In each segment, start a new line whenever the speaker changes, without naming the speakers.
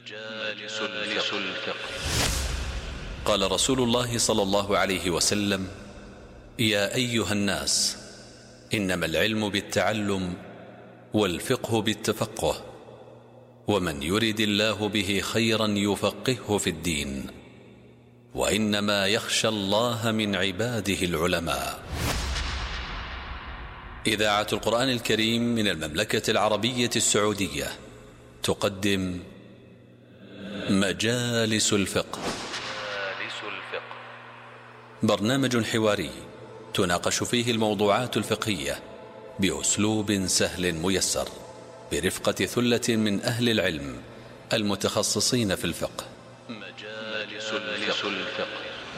مجالس الفقه. قال رسول الله صلى الله عليه وسلم: يا أيها الناس، إنما العلم بالتعلم والفقه بالتفقه، ومن يرد الله به خيرا يفقهه في الدين، وإنما يخشى الله من عباده العلماء. إذاعة القرآن الكريم من المملكة العربية السعودية تقدم مجالس الفقه. برنامج حواري تناقش فيه الموضوعات الفقهية بأسلوب سهل ميسر، برفقة ثلة من أهل العلم المتخصصين في الفقه. مجالس الفقه.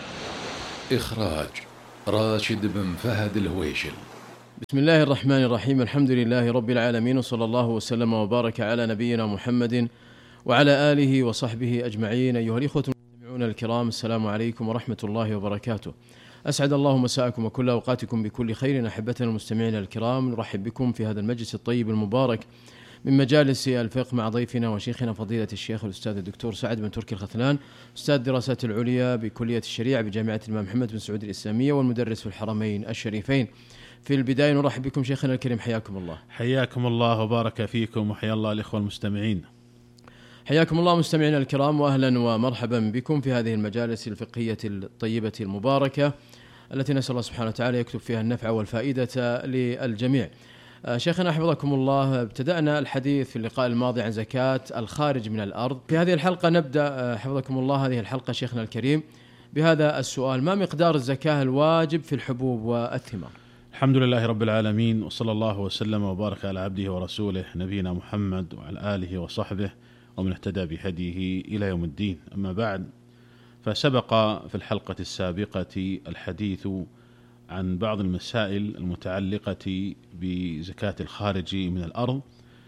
إخراج راشد بن فهد الهويشل.
بسم الله الرحمن الرحيم. الحمد لله رب العالمين، وصلى الله وسلم وبارك على نبينا محمد وعلى آله وصحبه أجمعين. أيها الإخوة المستمعون الكرام، السلام عليكم ورحمة الله وبركاته. أسعد الله مساءكم وكل أوقاتكم بكل خير. أحبتنا المستمعين الكرام، نرحب بكم في هذا المجلس الطيب المبارك من مجالس الفقه مع ضيفنا وشيخنا فضيلة الشيخ الأستاذ الدكتور سعد بن تركي الختلان، أستاذ الدراسات العليا بكلية الشريعة بجامعة الإمام محمد بن سعود الإسلامية والمدرس في الحرمين الشريفين. في البداية نرحب بكم شيخنا الكريم، حياكم الله.
حياكم الله وبارك فيكم، وحيا الله الإخوة المستمعين.
حياكم الله مستمعينا الكرام، وأهلا ومرحبا بكم في هذه المجالس الفقهية الطيبة المباركة التي نسأل الله سبحانه وتعالى يكتب فيها النفع والفائدة للجميع. شيخنا حفظكم الله، ابتدأنا الحديث في اللقاء الماضي عن زكاة الخارج من الأرض. في هذه الحلقة نبدأ حفظكم الله هذه الحلقة شيخنا الكريم بهذا السؤال: ما مقدار الزكاة الواجب في الحبوب والثمار؟
الحمد لله رب العالمين، وصلى الله وسلم وبارك على عبده ورسوله نبينا محمد وعلى آله وصحبه ومن اهتدى بهديه إلى يوم الدين. أما بعد، فسبق في الحلقة السابقة الحديث عن بعض المسائل المتعلقة بزكاة الخارج من الأرض،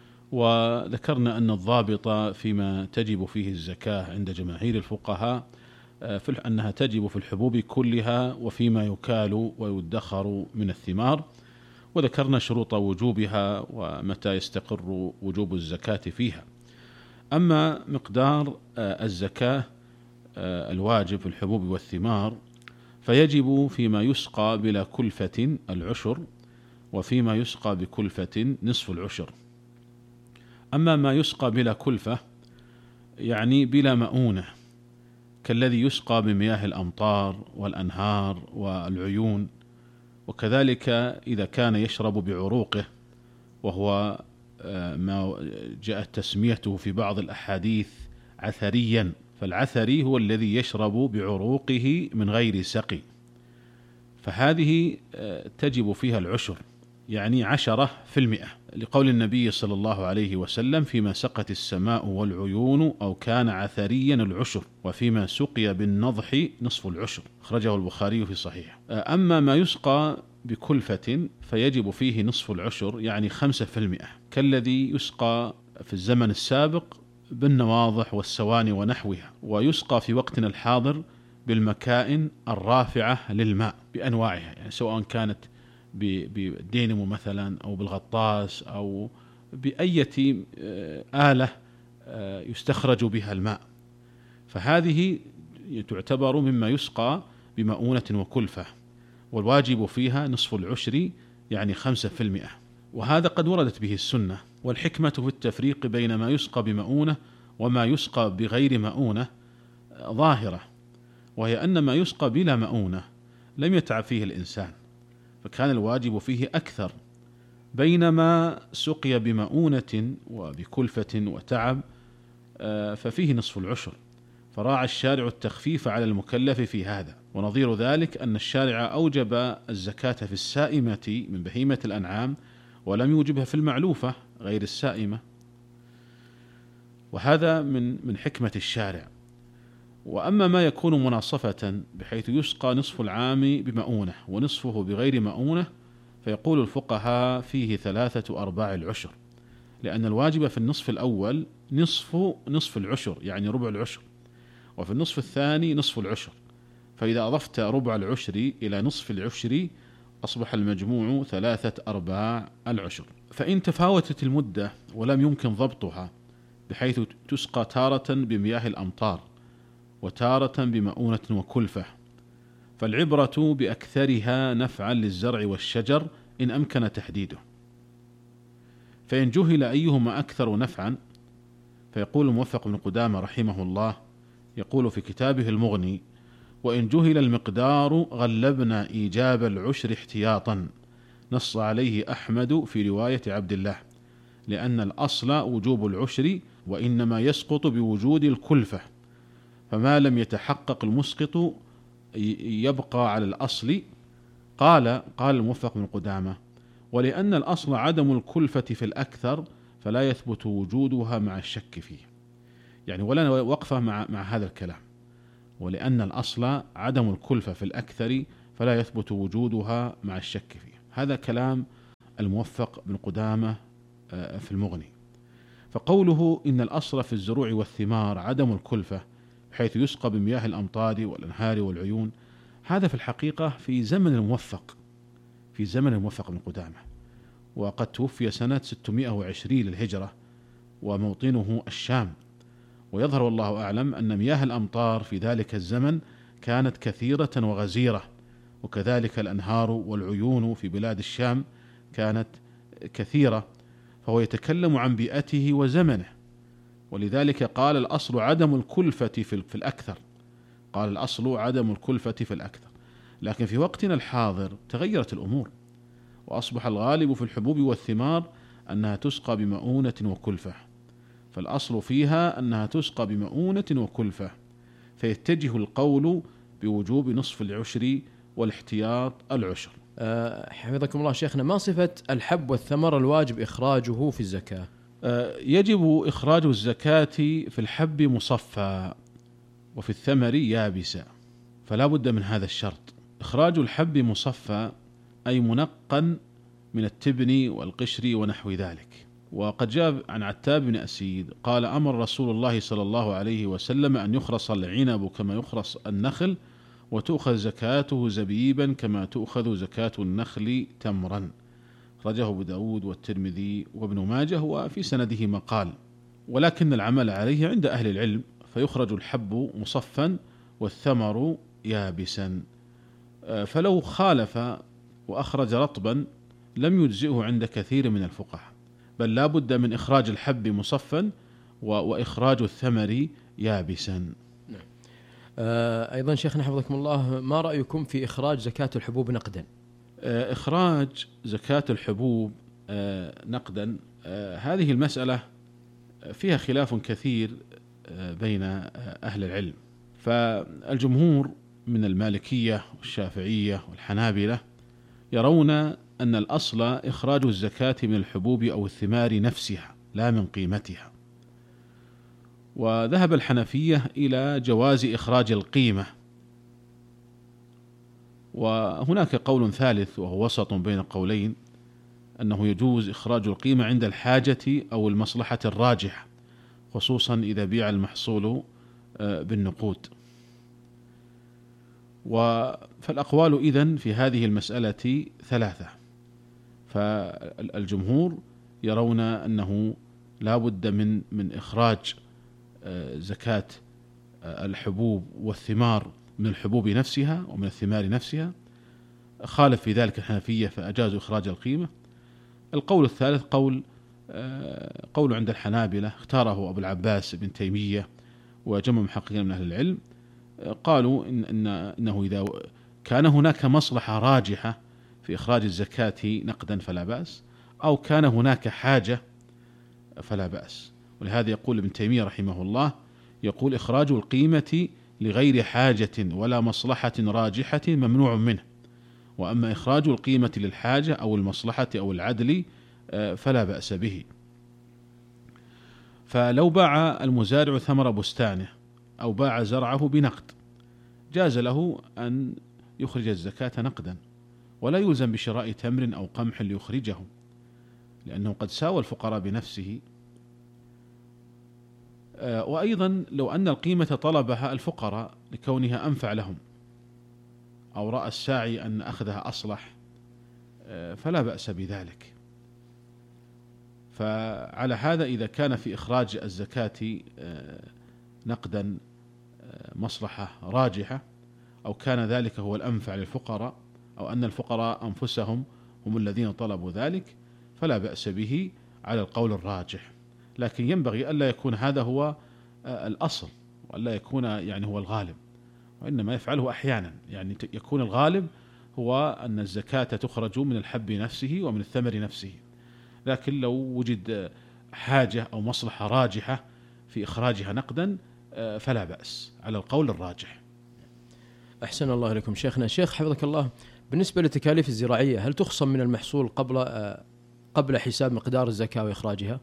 وذكرنا أن الضابط فيما تجب فيه الزكاة عند جماهير الفقهاء أنها تجب في الحبوب كلها وفيما يكال ويدخر من الثمار، وذكرنا شروط وجوبها ومتى يستقر وجوب الزكاة فيها. أما مقدار الزكاة الواجب في الحبوب والثمار فيجب فيما يسقى بلا كلفة العشر، وفيما يسقى بكلفة نصف العشر. أما ما يسقى بلا كلفة يعني بلا مؤونة، كالذي يسقى بمياه الأمطار والأنهار والعيون، وكذلك إذا كان يشرب بعروقه، وهو ما جاءت تسميته في بعض الأحاديث عثريا، فالعثري هو الذي يشرب بعروقه من غير سقي، فهذه تجب فيها العشر، يعني 10%، لقول النبي صلى الله عليه وسلم: فيما سقت السماء والعيون أو كان عثريا العشر، وفيما سقي بالنضح نصف العشر. أخرجه البخاري في صحيح. أما ما يسقى بكلفة فيجب فيه نصف العشر، يعني 5%، كالذي يسقى في الزمن السابق بالنواضح والسواني ونحوها، ويسقى في وقتنا الحاضر بالمكائن الرافعة للماء بأنواعها، يعني سواء كانت بالدينمو مثلا أو بالغطاس أو بأية آلة يستخرج بها الماء، فهذه تعتبر مما يسقى بمؤونة وكلفة، والواجب فيها نصف العشر، يعني 5%. وهذا قد وردت به السنة، والحكمة في التفريق بين ما يسقى بمؤونة وما يسقى بغير مؤونة ظاهرة، وهي أن ما يسقى بلا مؤونة لم يتعب فيه الإنسان، فكان الواجب فيه أكثر، بينما سقي بمؤونة وبكلفة وتعب ففيه نصف العشر، فراعى الشارع التخفيف على المكلف في هذا. ونظير ذلك أن الشارع أوجب الزكاة في السائمة من بهيمة الأنعام ولم يوجبها في المعلوفة غير السائمة، وهذا من حكمة الشارع. وأما ما يكون مناصفة بحيث يسقى نصف العام بمؤونة ونصفه بغير مؤونة، فيقول الفقهاء فيه 3/4 العشر، لأن الواجب في النصف الأول نصف العشر، يعني ربع العشر، وفي النصف الثاني نصف العشر، فإذا أضفت ربع العشر إلى نصف العشر أصبح المجموع 3/4 العشر. فإن تفاوتت المدة ولم يمكن ضبطها بحيث تسقى تارة بمياه الأمطار وتارة بمؤونة وكلفة، فالعبرة بأكثرها نفعا للزرع والشجر إن أمكن تحديده. فإن جهل أيهما أكثر نفعا، فيقول الموفق بن قدامة رحمه الله يقول في كتابه المغني: وإن جهل المقدار غلبنا إيجاب العشر احتياطا، نص عليه أحمد في رواية عبد الله، لأن الأصل وجوب العشر، وإنما يسقط بوجود الكلفة، فما لم يتحقق المسقط يبقى على الأصل. قال الموفق بن قدامة: ولأن الأصل عدم الكلفة في الأكثر فلا يثبت وجودها مع الشك فيه. يعني ولا وقفة مع هذا الكلام. ولأن الأصل عدم الكلفة في الأكثر فلا يثبت وجودها مع الشك فيه. هذا كلام الموفق بن قدامة في المغني. فقوله إن الأصل في الزروع والثمار عدم الكلفة حيث يسقى بمياه الأمطار والأنهار والعيون، هذا في الحقيقة في زمن الموفق بن قدامة، وقد توفي سنة 620 للهجرة، وموطنه الشام. ويظهر والله أعلم أن مياه الأمطار في ذلك الزمن كانت كثيرة وغزيرة، وكذلك الأنهار والعيون في بلاد الشام كانت كثيرة، فهو يتكلم عن بيئته وزمنه. ولذلك قال الأصل عدم الكلفة في الأكثر، لكن في وقتنا الحاضر تغيرت الأمور، وأصبح الغالب في الحبوب والثمار أنها تسقى بمؤونة وكلفة، فالأصل فيها أنها تسقى بمؤونة وكلفة، فيتجه القول بوجوب نصف العشر والاحتياط العشر.
حفظكم الله شيخنا، ما صفة الحب والثمر الواجب إخراجه في الزكاة؟
يجب إخراج الزكاة في الحب مصفى وفي الثمر يابسا، فلا بد من هذا الشرط. إخراج الحب مصفى أي منقا من التبن والقشر ونحو ذلك. وقد جاء عن عتاب بن أسيد قال: أمر رسول الله صلى الله عليه وسلم أن يخرص العنب كما يخرص النخل، وتؤخذ زكاته زبيبا كما تؤخذ زكاة النخل تمرا. رجه أبو داود والترمذي وابن ماجه، وفي سنده مقال، ولكن العمل عليه عند أهل العلم، فيخرج الحب مصفا والثمر يابسا. فلو خالف وأخرج رطبا لم يجزئه عند كثير من الفقهاء، بل لا بد من إخراج الحب مصفا وإخراج الثمر يابسا.
أيضا شيخنا حفظكم الله، ما رأيكم في إخراج زكاة الحبوب نقدا؟
إخراج زكاة الحبوب نقدا، هذه المسألة فيها خلاف كثير بين أهل العلم. فالجمهور من المالكية والشافعية والحنابلة يرون أن الأصل إخراج الزكاة من الحبوب أو الثمار نفسها لا من قيمتها. وذهب الحنفية إلى جواز إخراج القيمة. وهناك قول ثالث وهو وسط بين القولين، أنه يجوز إخراج القيمة عند الحاجة أو المصلحة الراجحة، خصوصا إذا بيع المحصول بالنقود. فالأقوال إذن في هذه المسألة ثلاثة. فالجمهور يرون أنه لا بد من إخراج زكاة الحبوب والثمار من الحبوب نفسها ومن الثمار نفسها. خالف في ذلك الحنفية فأجازوا إخراج القيمة. القول الثالث قول عند الحنابلة اختاره أبو العباس بن تيمية وجمع محققين من أهل العلم، قالوا إنه إذا كان هناك مصلحة راجحة في إخراج الزكاة نقدا فلا بأس، أو كان هناك حاجة فلا بأس. ولهذا يقول ابن تيمية رحمه الله، يقول: إخراج القيمة لغير حاجة ولا مصلحة راجحة ممنوع منه، وأما إخراج القيمة للحاجة أو المصلحة أو العدل فلا بأس به. فلو باع المزارع ثمر بستانه أو باع زرعه بنقد جاز له أن يخرج الزكاة نقدا، ولا يلزم بشراء تمر أو قمح ليخرجه، لأنه قد ساوى الفقراء بنفسه. وأيضا لو أن القيمة طلبها الفقراء لكونها أنفع لهم، أو رأى الساعي أن أخذها أصلح، فلا بأس بذلك. فعلى هذا إذا كان في إخراج الزكاة نقدا مصلحة راجحة، أو كان ذلك هو الأنفع للفقراء، أو أن الفقراء أنفسهم هم الذين طلبوا ذلك، فلا بأس به على القول الراجح. لكن ينبغي ألا يكون هذا هو الأصل، وألا يكون يعني هو الغالب، وإنما يفعله أحيانا. يعني يكون الغالب هو أن الزكاة تخرج من الحب نفسه ومن الثمر نفسه، لكن لو وجد حاجة أو مصلحة راجحة في إخراجها نقدا فلا بأس على القول الراجح.
أحسن الله إليكم شيخنا. شيخ حفظك الله، بالنسبة للتكاليف الزراعية هل تخصم من المحصول قبل حساب مقدار الزكاة وإخراجها؟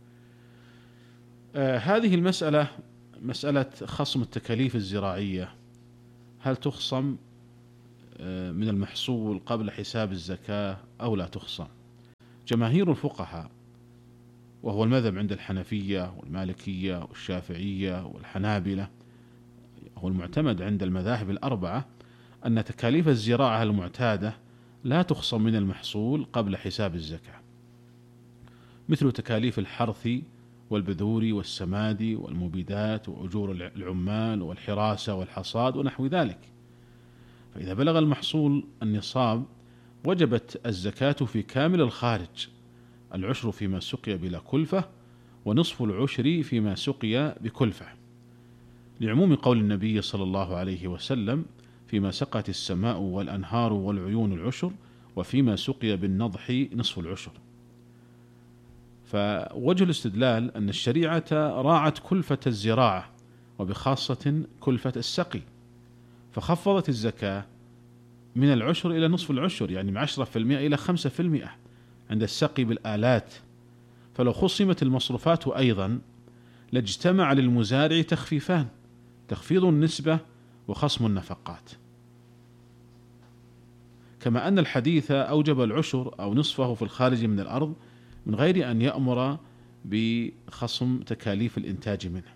هذه المسألة، مسألة خصم التكاليف الزراعية، هل تخصم من المحصول قبل حساب الزكاة أو لا تخصم؟ جماهير الفقهاء، وهو المذهب عند الحنفية والمالكية والشافعية والحنابلة، هو المعتمد عند المذاهب الأربعة، أن تكاليف الزراعة المعتادة لا تخصم من المحصول قبل حساب الزكاة، مثل تكاليف الحرث والبذور والسماد والمبيدات وأجور العمال والحراسة والحصاد ونحو ذلك. فإذا بلغ المحصول النصاب وجبت الزكاة في كامل الخارج، العشر فيما سقي بلا كلفة، ونصف العشر فيما سقي بكلفة، لعموم قول النبي صلى الله عليه وسلم: فيما سقت السماء والأنهار والعيون العشر، وفيما سقي بالنضح نصف العشر. فوجه الاستدلال أن الشريعة راعت كلفة الزراعة، وبخاصة كلفة السقي، فخفضت الزكاة من العشر إلى نصف العشر، يعني من 10% إلى 5% عند السقي بالآلات. فلو خصمت المصروفات أيضا لاجتمع للمزارع تخفيفان: تخفيض النسبة وخصم النفقات. كما أن الحديث أوجب العشر أو نصفه في الخارج من الأرض من غير أن يأمر بخصم تكاليف الإنتاج منه.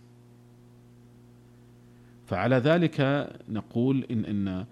فعلى ذلك نقول إن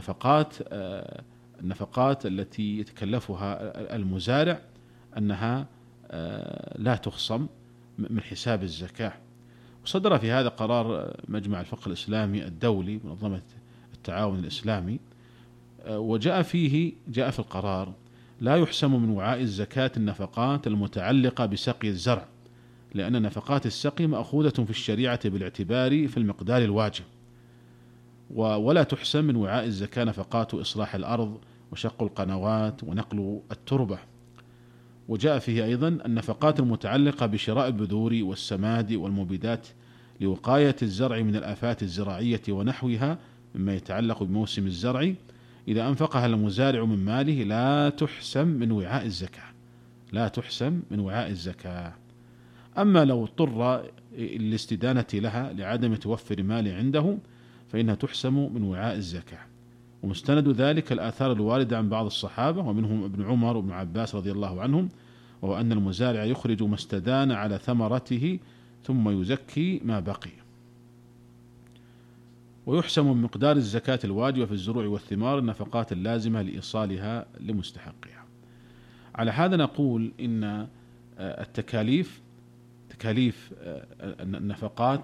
النفقات التي يتكلفها المزارع أنها لا تخصم من حساب الزكاة. وصدر في هذا قرار مجمع الفقه الإسلامي الدولي، منظمة التعاون الإسلامي، وجاء في القرار: لا يحسم من وعاء الزكاة النفقات المتعلقة بسقي الزرع، لأن نفقات السقي مأخوذة في الشريعة بالاعتبار في المقدار الواجب، ولا تحسم من وعاء الزكاة نفقات إصلاح الأرض وشق القنوات ونقل التربة. وجاء فيه أيضا النفقات المتعلقة بشراء البذور والسماد والمبيدات لوقاية الزرع من الآفات الزراعية ونحوها مما يتعلق بموسم الزرع، إذا أنفقها المزارع من ماله لا تحسم من وعاء الزكاة، لا تحسم من وعاء الزكاة. أما لو اضطر للاستدانة لها لعدم توفر مال عنده فإنها تحسم من وعاء الزكاة. ومستند ذلك الآثار الواردة عن بعض الصحابة ومنهم ابن عمر وابن عباس رضي الله عنهم، وهو أن المزارع يخرج ما استدان على ثمرته ثم يزكي ما بقي. ويحسم من مقدار الزكاة الواجبة في الزروع والثمار النفقات اللازمة لإيصالها لمستحقها. على هذا نقول إن تكاليف النفقات،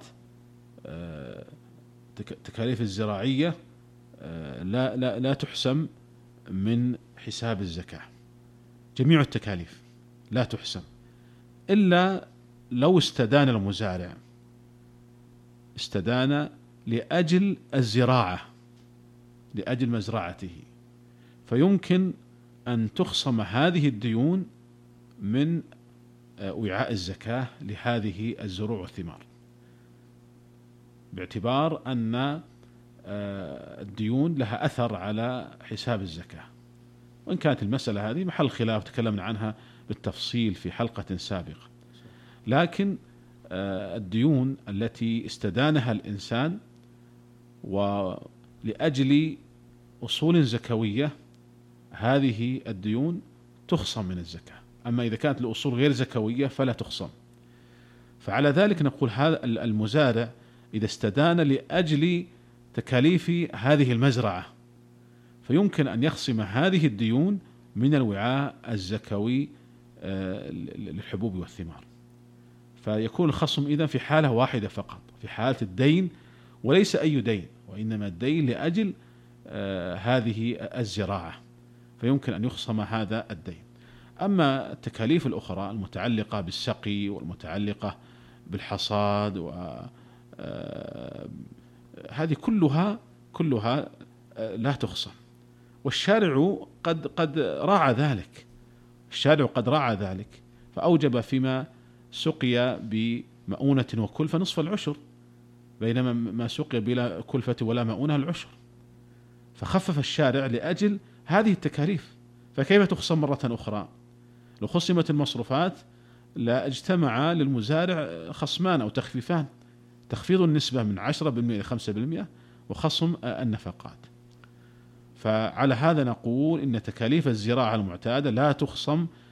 تكاليف الزراعية لا تحسم من حساب الزكاة. جميع التكاليف لا تحسم إلا لو استدان المزارع، استدان لأجل الزراعة، لأجل مزرعته، فيمكن أن تخصم هذه الديون من وعاء الزكاة لهذه الزروع والثمار، باعتبار أن الديون لها أثر على حساب الزكاة. وإن كانت المسألة هذه محل خلاف تكلمنا عنها بالتفصيل في حلقة سابقة، لكن الديون التي استدانها الإنسان ولأجل أصول زكوية، هذه الديون تخصم من الزكاة. أما إذا كانت الأصول غير زكوية فلا تخصم. فعلى ذلك نقول هذا المزارع إذا استدان لأجل تكاليف هذه المزرعة فيمكن أن يخصم هذه الديون من الوعاء الزكوي للحبوب والثمار. فيكون الخصم إذن في حالة واحدة فقط، في حالة الدين، وليس أي دين، وإنما الدين لأجل هذه الزراعة، فيمكن أن يخصم هذا الدين. أما التكاليف الأخرى المتعلقة بالسقي والمتعلقة بالحصاد هذه كلها لا تخصم، والشارع قد راعى ذلك. الشارع قد راعى ذلك فأوجب فيما سقي بمؤونة وكلفة نصف العشر، بينما ما سقي بلا كلفة ولا مؤونة العشر، فخفف الشارع لأجل هذه التكاليف. فكيف تخصم مرة أخرى؟ لو خصمت المصروفات لا اجتمع للمزارع خصمان أو تخفيفان، تخفيض النسبة من 10% إلى 5% وخصم النفقات. فعلى هذا نقول إن تكاليف الزراعة المعتادة لا تخصم